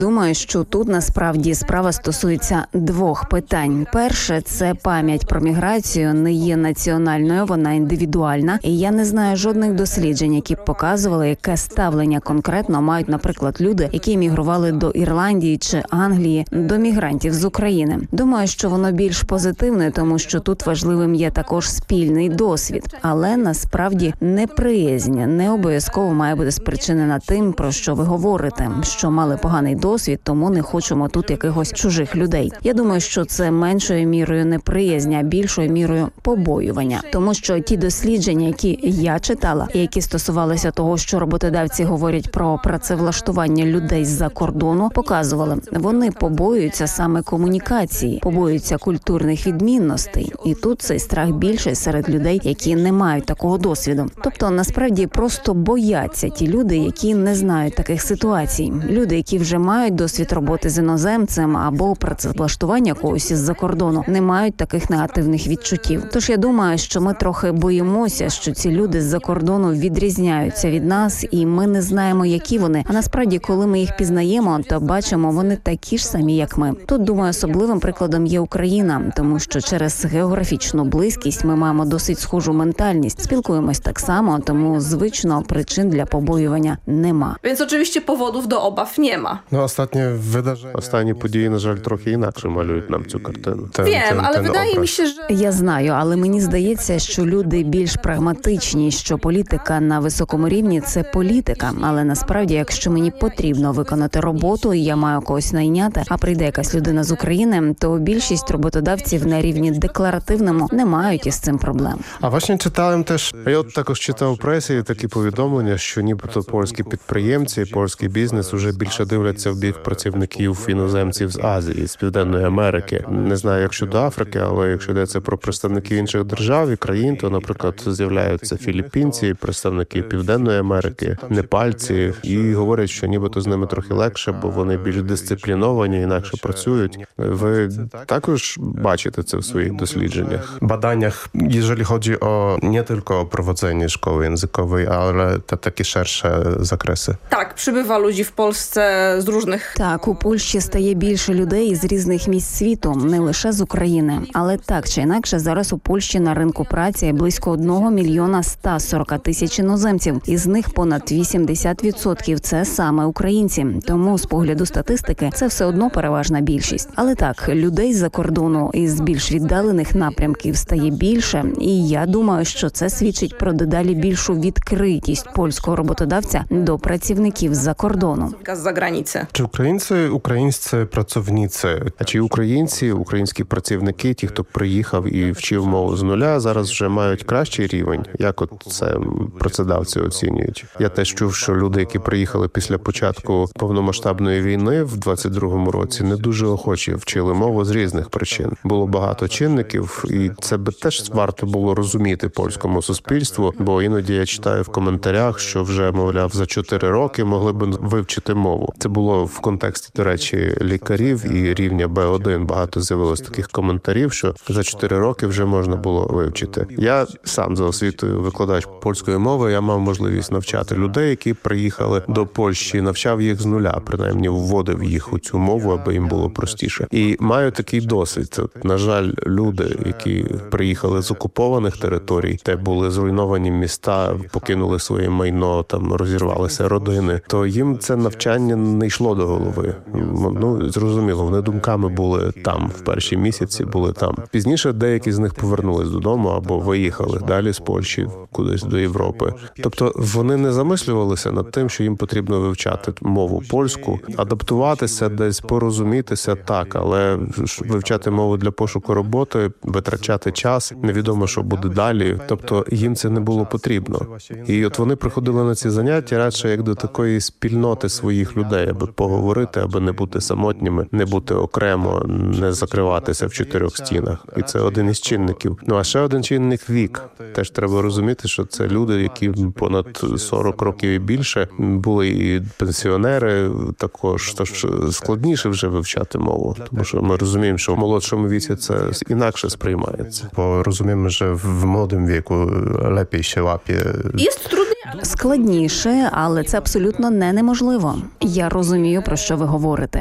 Думаю, що тут насправді справа стосується двох питань. Перше – це пам'ять про міграцію не є національною, вона індивідуальна. І я не знаю жодних досліджень, які б показували, яке ставлення конкретно мають, наприклад, люди, які емігрували до Ірландії чи Англії, до мігрантів з України. Думаю, що воно більш позитивне, тому що тут важливим є також спільний досвід. Але насправді неприязнь не обов'язково має бути спричинена тим, про що ви говорите, що мали поганий досвід, тому не хочемо тут якихось чужих людей. Я думаю, що це меншою мірою неприязнь, а більшою мірою побоювання. Тому що ті дослідження, які я читала, і які стосувалися того, що роботодавці говорять про працевлаштування людей з-за кордону, показували, вони побоюються саме комунікації, побоюються культурних відмінностей. І тут цей страх більший серед людей, які не мають такого досвіду. Тобто, насправді, просто бояться ті люди, які не знають таких ситуацій. Люди, які вже мають досвід роботи з іноземцем або працевлаштування когось із-за кордону, не мають таких негативних відчуттів. Тож я думаю, що ми трохи боїмося, що ці люди з-за кордону відрізняються від нас, і ми не знаємо, які вони. А насправді, коли ми їх пізнаємо, то бачимо, вони такі ж самі, як ми. Тут, думаю, особливим прикладом є Україна, тому що через географічну близькість ми маємо досить схожу ментальність. Спілкуємось так само, тому звично причин для побоювання нема. Więc oczywiście powodów do obaw nie ma. Останні події, на жаль, трохи інакше малюють нам цю картину. Wiem, ale wydaje mi się, że... Я знаю, але мені здається, що люди більш прагматичні, що політика на високому рівні – це політика. Але насправді, якщо мені потрібно виконати роботу, і я маю когось найняти, а прийде якась людина з України, то більшість роботодавців на рівні декларативному не мають із цим проблем. А właśnie czytałem też, я от також читав в пресі такі повідомлення, що нібито польські підприємці, польський бізнес уже більше дивляться в бік працівників іноземців з Азії, з Південної Америки. Не знаю, як щодо Африки, але якщо йдеться про представників інших держав і країн, то, наприклад, з'являються філіппінці, представники Південної Америки, непальці, і говорять, що нібито з ними трохи легше, бо вони більш дисципліновані, інакше працюють. Ви також бачите це в своїх дослідженнях? Badaniach, jeżeli chodzi o nie tylko prowadzenie szkoły językowej, ale te takie szersze zakresy. Tak, przybywa ludzi w Polsce z różnych... Так, у Польщі стає більше людей з різних місць світу, не лише з України. Але так чи інакше, зараз у Польщі на ринку праці близько 1 мільйона 140 тисяч іноземців. Із них понад 80% – це саме українці. Тому, з погляду статистики, це все одно переважна більшість. Але так, людей з-за кордону із більш віддалених напрямків стає більше. І я думаю, що це свідчить про дедалі більшу відкритість польського роботодавця до працівників з-за кордону. ...z zagranicy. Czy ukraińscy pracownicy, А чи українці, українські працівники, ті, хто приїхав і вчив мову з нуля, зараз вже мають кращий рівень? Як от це працедавці оцінюють? Я теж чув, що люди, які приїхали після початку повномасштабної війни в 22-му році, не дуже охоче вчили мову з різних причин. Було багато чинників, і це би теж варто було розуміти польському суспільству, бо іноді я читаю в коментарях, що вже, мовляв, за 4 роки могли б вивчити мову. Це було в контексті, до речі, лікарів і рівня Б1. Багато з'явилось таких коментарів, що за 4 роки вже можна було вивчити. Я сам за освітою викладач польської мови, я мав можливість навчати людей, які приїхали до Польщі, навчав їх з нуля, принаймні вводив їх у цю мову, аби їм було простіше. І маю такий досвід. На жаль, люди, які приїхали з окупованих територій, де були зруйновані міста, покинули своє майно, там розірвалися родини, то їм це навчання не йшло до голови. Ну, зрозуміло, вони думками були там, в перші місяці були там. Пізніше деякі з них повернулись додому або виїхали далі з Польщі кудись до Європи. Тобто вони не замислювалися над тим, що їм потрібно вивчати мову польську, адаптуватися десь, порозумітися так, але вивчати мову для пошуку роботи, витрачати час, невідомо, що буде далі. Тобто їм це не було потрібно. І от вони приходили на ці заняття радше як до такої спільноти своїх людей, аби поговорити, аби не бути самотніми, не бути окремо, не закриватися в 4 стінах. І це один із чинників. Ну а ще один чинник – вік. Теж треба розуміти, що це люди, які понад 40 років і більше, були і пенсіонери також. Тож складніше вже вивчати мову, тому що ми розуміємо, що в молодшому віці це інакше сприймається. bo rozumiemy, że w młodym wieku lepiej się łapie. Jest trudniej, Складніше, але це абсолютно не неможливо. Я розумію, про що ви говорите.